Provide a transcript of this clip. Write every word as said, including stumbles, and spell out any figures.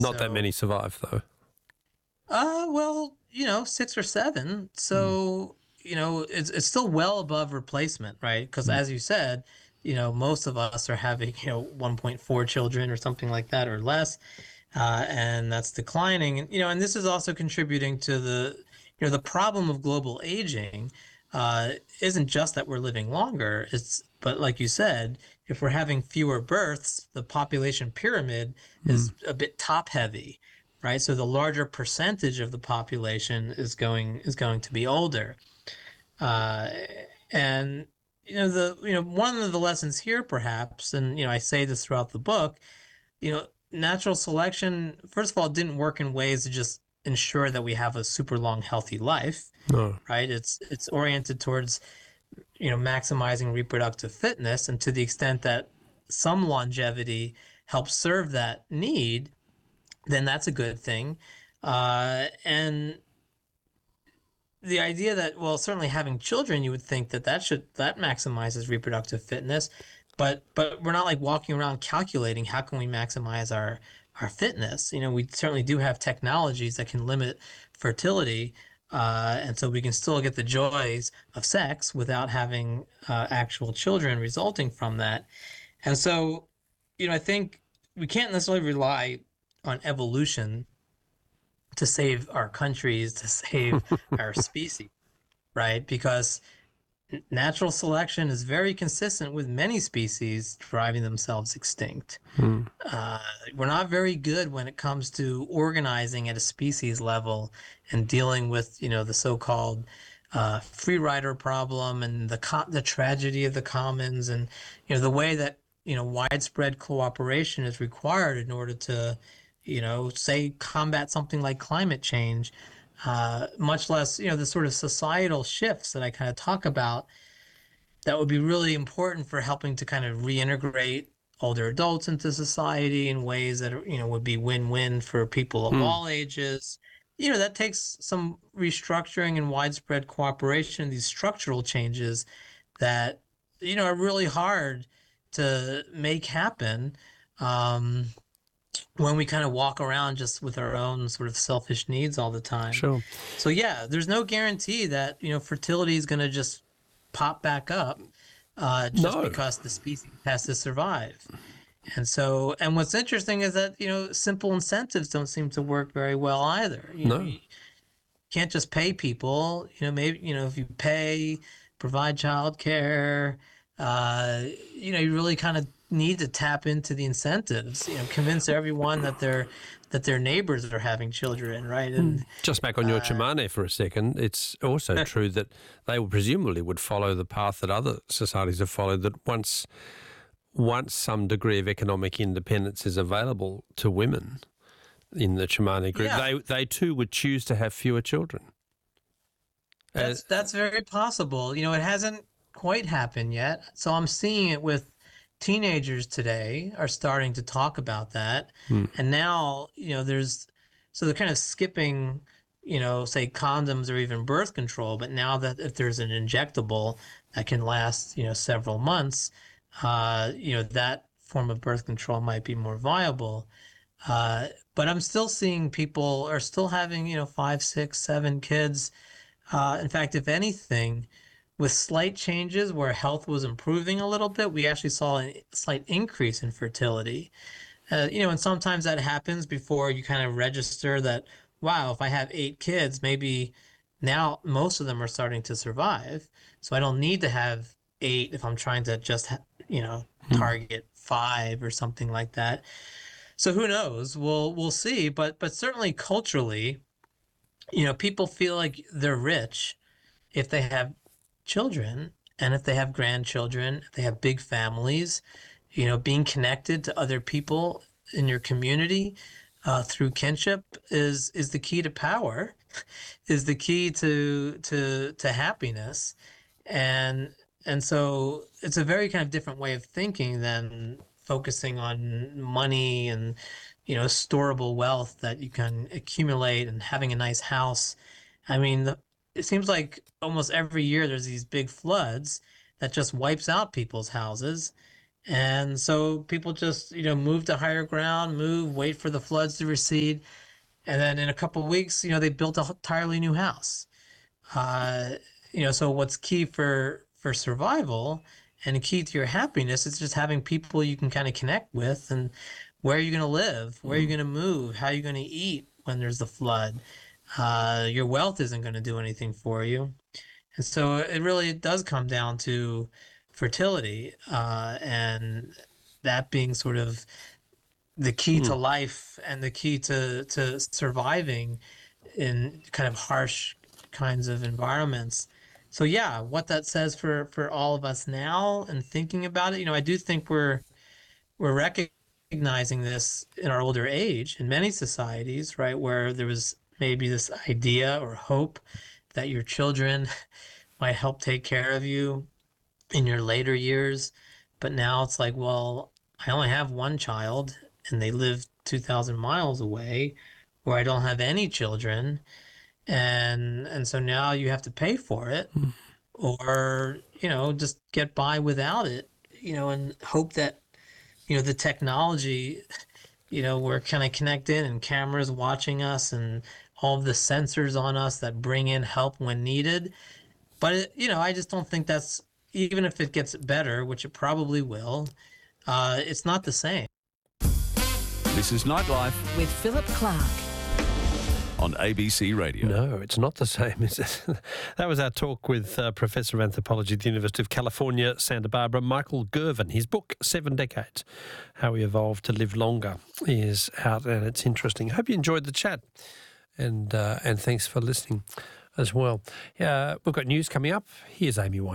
Not that So, many survive, though. uh, well, you know, six or seven. Mm. So, you know, it's it's still well above replacement, right? Because Mm. as you said, you know, most of us are having, you know, one point four children or something like that or less, uh, and that's declining. And you know, and this is also contributing to the, you know, the problem of global aging, uh, isn't just that we're living longer. It's, but like you said, if we're having fewer births, the population pyramid Mm. is a bit top heavy, right? So the larger percentage of the population is going is going to be older. Uh, and you know the you know one of the lessons here perhaps, and you know I say this throughout the book, you know, natural selection, first of all, didn't work in ways to just ensure that we have a super long, healthy life, No. right? It's it's oriented towards, you know, maximizing reproductive fitness, and to the extent that some longevity helps serve that need, then that's a good thing. Uh, and the idea that, well, certainly having children, you would think that that should that maximizes reproductive fitness, but but we're not like walking around calculating how can we maximize our our fitness. You know, we certainly do have technologies that can limit fertility, uh, and so we can still get the joys of sex without having uh, actual children resulting from that. And so, you know, I think we can't necessarily rely on evolution to save our countries, to save our species, right? Because natural selection is very consistent with many species driving themselves extinct. Mm. Uh, we're not very good when it comes to organizing at a species level and dealing with, you know, the so-called uh, free rider problem and the co the tragedy of the commons, and you know the way that you know widespread cooperation is required in order to, you know, say combat something like climate change. Uh, much less, you know, the sort of societal shifts that I kind of talk about that would be really important for helping to kind of reintegrate older adults into society in ways that are, you know, would be win-win for people of Mm. all ages. You know, that takes some restructuring and widespread cooperation, these structural changes that, you know, are really hard to make happen um, when we kind of walk around just with our own sort of selfish needs all the time. Sure. So yeah, there's no guarantee that, you know, fertility is going to just pop back up uh, just No. because the species has to survive. And so, and what's interesting is that, you know, simple incentives don't seem to work very well either. You know, No. you can't just pay people, you know, maybe, you know, if you pay, provide childcare, uh, you know, you really kind of need to tap into the incentives, you know, convince everyone that their that their neighbors are having children, right? And Just back on your uh, Chimane for a second, it's also true that they presumably would follow the path that other societies have followed, that once once some degree of economic independence is available to women in the Chimane group, yeah, they they too would choose to have fewer children. Uh, that's that's very possible. You know, it hasn't quite happened yet. So I'm seeing it with teenagers today are starting to talk about that. hmm. And now, you know, there's so they're kind of skipping, you know, say condoms or even birth control, but now that if there's an injectable that can last, you know, several months, uh, you know, that form of birth control might be more viable. Uh, but I'm still seeing people are still having, you know, five, six, seven kids. Uh, in fact, if anything, with slight changes where health was improving a little bit, we actually saw a slight increase in fertility. Uh, you know, and sometimes that happens before you kind of register that, wow, if I have eight kids, maybe now most of them are starting to survive. So I don't need to have eight if I'm trying to just, ha- you know, target five or something like that. So who knows? We'll we'll see. But but certainly culturally, you know, people feel like they're rich if they have children and if they have grandchildren, if they have big families, you know, being connected to other people in your community uh, through kinship is is the key to power, is the key to to to happiness, and and so it's a very kind of different way of thinking than focusing on money and you know storable wealth that you can accumulate and having a nice house. I mean, the, it seems like almost every year there's these big floods that just wipes out people's houses. And so people just, you know, move to higher ground, move, wait for the floods to recede. And then in a couple of weeks, you know, they built a entirely new house. Uh, you know, so what's key for for survival and key to your happiness is just having people you can kind of connect with, and where are you going to live, where are you Mm. going to move, how are you going to eat when there's the flood. Uh, your wealth isn't going to do anything for you. And so it really does come down to fertility, uh, and that being sort of the key to Mm. life and the key to to surviving in kind of harsh kinds of environments. So yeah, what that says for for all of us now and thinking about it, you know, I do think we're we're recognizing this in our older age in many societies, right, where there was maybe this idea or hope that your children might help take care of you in your later years. But now it's like, well, I only have one child and they live two thousand miles away, or I don't have any children. And and so now you have to pay for it, Mm. or, you know, just get by without it, you know, and hope that, you know, the technology, you know, we're kind of connected and cameras watching us and all of the sensors on us that bring in help when needed. But it, you know, I just don't think that's, even if it gets better, which it probably will, uh, it's not the same. This is Nightlife with Philip Clark. on A B C Radio. No, it's not the same, is it? That was our talk with uh, Professor of Anthropology at the University of California, Santa Barbara, Michael Girvin. His book, Seven Decades, How We Evolved to Live Longer, is out and it's interesting. Hope you enjoyed the chat, and uh, and thanks for listening as well. Uh, we've got news coming up. Here's Amy White.